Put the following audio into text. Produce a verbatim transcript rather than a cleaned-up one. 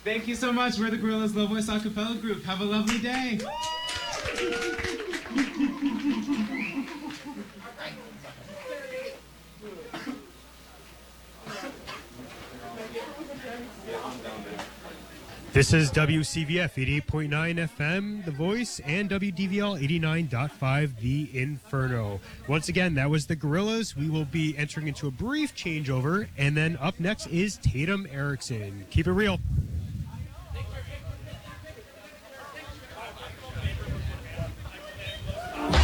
Thank you so much. We're the Gorillaz Low Voice Acapella Group. Have a lovely day. This is W C V F eighty-eight point nine F M, The Voice, and W D V L eighty-nine point five, The Inferno. Once again, that was the Gorillaz. We will be entering into a brief changeover, and then up next is Tatum Erickson. Keep it real.